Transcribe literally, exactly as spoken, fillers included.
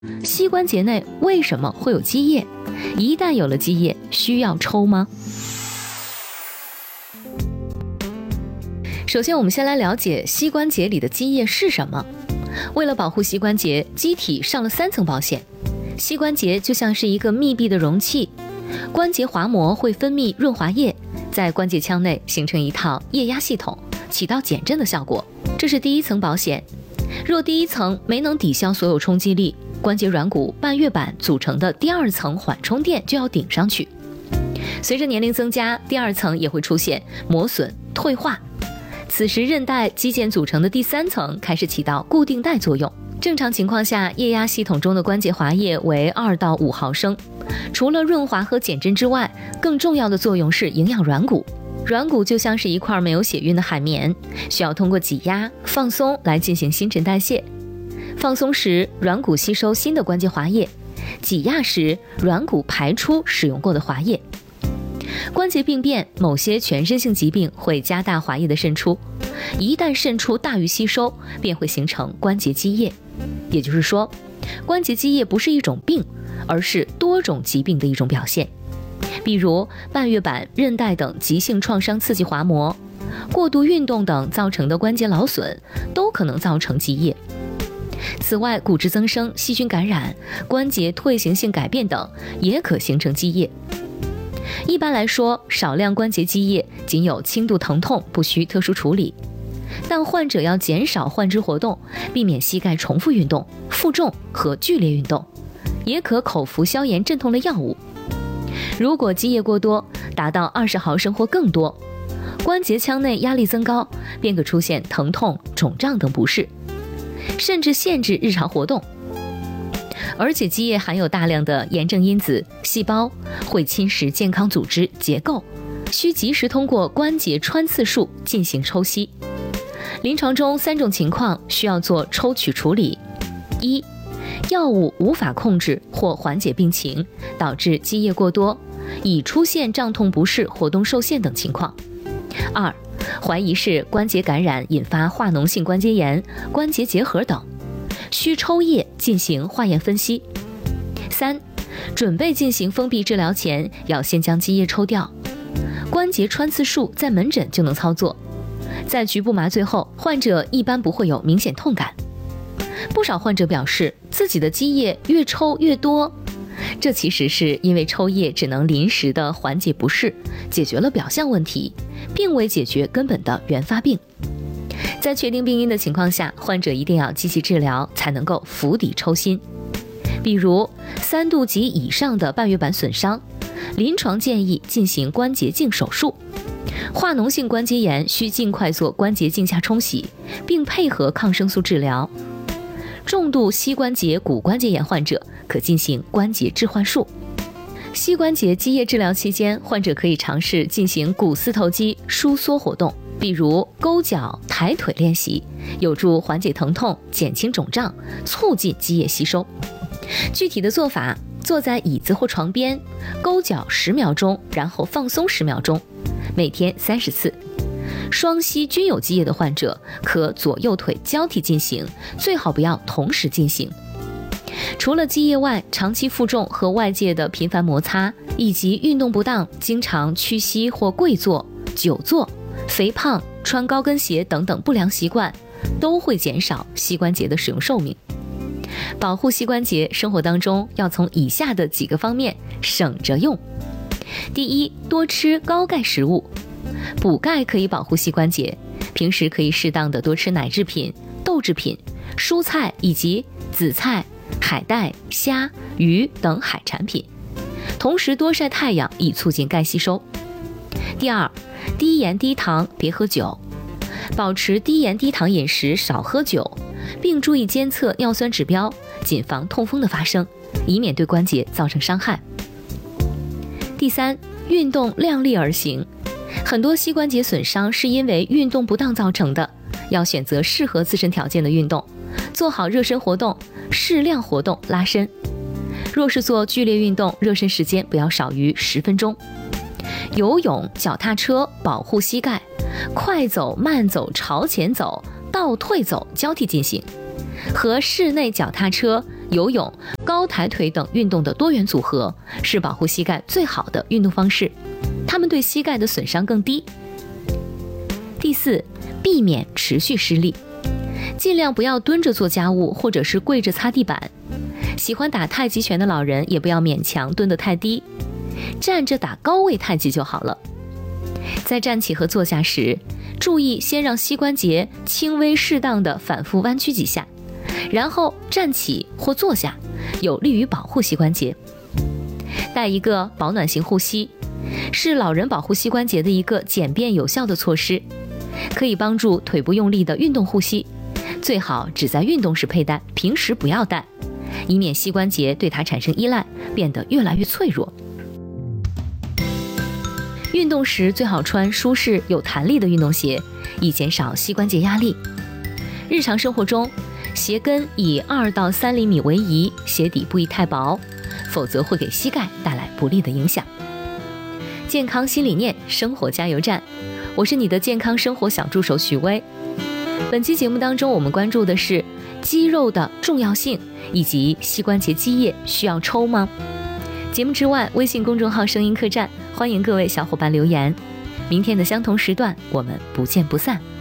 膝关节内为什么会有积液？一旦有了积液，需要抽吗？首先，我们先来了解膝关节里的积液是什么。为了保护膝关节，机体上了三层保险。膝关节就像是一个密闭的容器，关节滑膜会分泌润滑液，在关节腔内形成一套液压系统，起到减震的效果。这是第一层保险。若第一层没能抵消所有冲击力，关节软骨半月板组成的第二层缓冲垫就要顶上去。随着年龄增加，第二层也会出现磨损、退化。此时韧带、肌腱组成的第三层开始起到固定带作用。正常情况下，液压系统中的关节滑液为二到五毫升。除了润滑和减震之外，更重要的作用是营养软骨。软骨就像是一块没有血运的海绵，需要通过挤压、放松来进行新陈代谢。放松时，软骨吸收新的关节滑液；挤压时，软骨排出使用过的滑液。关节病变，某些全身性疾病会加大滑液的渗出，一旦渗出大于吸收，便会形成关节积液。也就是说，关节积液不是一种病，而是多种疾病的一种表现。比如半月板、韧带等急性创伤刺激滑膜，过度运动等造成的关节劳损，都可能造成积液。此外，骨质增生、细菌感染、关节退行性改变等也可形成积液。一般来说，少量关节积液仅有轻度疼痛，不需特殊处理。但患者要减少患肢活动，避免膝盖重复运动、负重和剧烈运动，也可口服消炎镇痛的药物。如果积液过多，达到二十毫升或更多，关节腔内压力增高，便可出现疼痛、肿胀等不适，甚至限制日常活动。而且积液含有大量的炎症因子、细胞，会侵蚀健康组织结构，需及时通过关节穿刺术进行抽吸。临床中三种情况需要做抽取处理：一、药物无法控制或缓解病情，导致积液过多，已出现胀痛不适、活动受限等情况；二、怀疑是关节感染引发化脓性关节炎、关节结核等，需抽液进行化验分析；三、准备进行封闭治疗前，要先将积液抽掉。关节穿刺术在门诊就能操作，在局部麻醉后，患者一般不会有明显痛感。不少患者表示自己的积液越抽越多，这其实是因为抽液只能临时的缓解不适，解决了表象问题，并未解决根本的原发病。在确定病因的情况下，患者一定要积极治疗，才能够釜底抽薪。比如三度及以上的半月板损伤，临床建议进行关节镜手术；化脓性关节炎需尽快做关节镜下冲洗，并配合抗生素治疗。重度膝关节骨关节炎患者可进行关节置换术。膝关节积液治疗期间，患者可以尝试进行股四头肌收缩活动，比如勾脚、抬腿练习，有助缓解疼痛、减轻肿胀，促进积液吸收。具体的做法，坐在椅子或床边，勾脚十秒钟，然后放松十秒钟，每天三十次。双膝均有积液的患者，可左右腿交替进行，最好不要同时进行。除了积液外，长期负重和外界的频繁摩擦，以及运动不当、经常屈膝或跪坐、久坐、肥胖、穿高跟鞋等等不良习惯，都会减少膝关节的使用寿命。保护膝关节，生活当中要从以下的几个方面省着用。第一，多吃高钙食物。补钙可以保护膝关节，平时可以适当的多吃奶制品、豆制品、蔬菜以及紫菜、海带、虾、鱼等海产品，同时多晒太阳以促进钙吸收。第二，低盐低糖，别喝酒，保持低盐低糖饮食，少喝酒，并注意监测尿酸指标，谨防痛风的发生，以免对关节造成伤害。第三，运动量力而行。很多膝关节损伤是因为运动不当造成的，要选择适合自身条件的运动，做好热身活动，适量活动拉伸。若是做剧烈运动，热身时间不要少于十分钟。游泳、脚踏车保护膝盖，快走、慢走、朝前走、倒退走交替进行，和室内脚踏车、 游泳、高抬腿等运动的多元组合是保护膝盖最好的运动方式，它们对膝盖的损伤更低。第四，避免持续施力，尽量不要蹲着做家务或者是跪着擦地板。喜欢打太极拳的老人也不要勉强蹲得太低，站着打高位太极就好了。在站起和坐下时，注意先让膝关节轻微适当的反复弯曲几下，然后站起或坐下，有利于保护膝关节。带一个保暖型护膝，是老人保护膝关节的一个简便有效的措施，可以帮助腿部用力的运动护膝，最好只在运动时佩戴，平时不要戴，以免膝关节对它产生依赖，变得越来越脆弱。运动时最好穿舒适有弹力的运动鞋，以减少膝关节压力。日常生活中，鞋跟以二到三厘米为宜，鞋底不宜太薄，否则会给膝盖带来不利的影响。健康新理念，生活加油站，我是你的健康生活小助手许巍。本期节目当中，我们关注的是肌肉的重要性，以及膝关节积液需要抽吗？节目之外，微信公众号声音客栈，欢迎各位小伙伴留言。明天的相同时段，我们不见不散。